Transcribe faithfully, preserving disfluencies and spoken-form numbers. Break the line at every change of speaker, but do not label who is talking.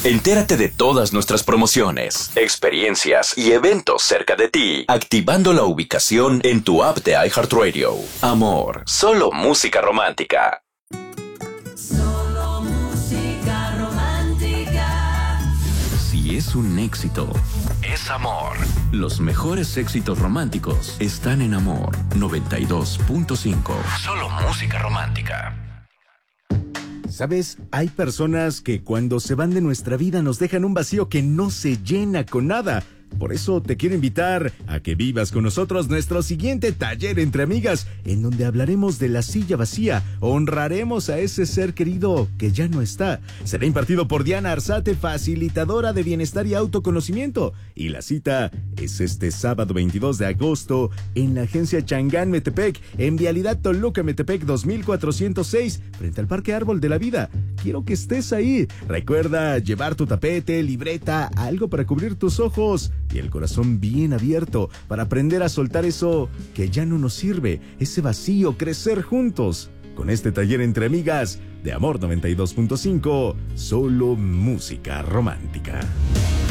Entérate de todas nuestras promociones, experiencias y eventos cerca de ti, activando la ubicación en tu app de iHeartRadio. Amor, solo música romántica.
Solo música romántica.
Si es un éxito, es amor. Los mejores éxitos románticos están en Amor noventa y dos punto cinco. Solo música romántica.
¿Sabes? Hay personas que cuando se van de nuestra vida nos dejan un vacío que no se llena con nada. Por eso te quiero invitar a que vivas con nosotros nuestro siguiente taller entre amigas, en donde hablaremos de la silla vacía, honraremos a ese ser querido que ya no está. Será impartido por Diana Arzate, facilitadora de bienestar y autoconocimiento. Y la cita es este sábado veintidós de agosto en la agencia Changán Metepec, en Vialidad Toluca Metepec dos mil cuatrocientos seis, frente al Parque Árbol de la Vida. Quiero que estés ahí. Recuerda llevar tu tapete, libreta, algo para cubrir tus ojos y el corazón bien abierto para aprender a soltar eso que ya no nos sirve, ese vacío, crecer juntos. Con este taller entre amigas de Amor noventa y dos punto cinco, solo música romántica.